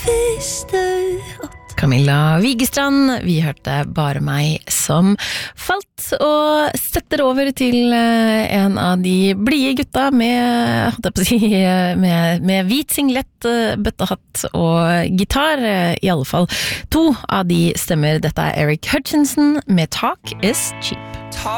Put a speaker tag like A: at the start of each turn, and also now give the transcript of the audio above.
A: visste at
B: Camilla Wigestrand, vi hørte Bare meg som falt, og setter over til en av de blige gutta med, holdt jeg på å si, med hvit singlet, bøttehatt og gitar, i alle fall. 2 av de stemmer. Dette er Eric Hutchinson med Talk is Cheap.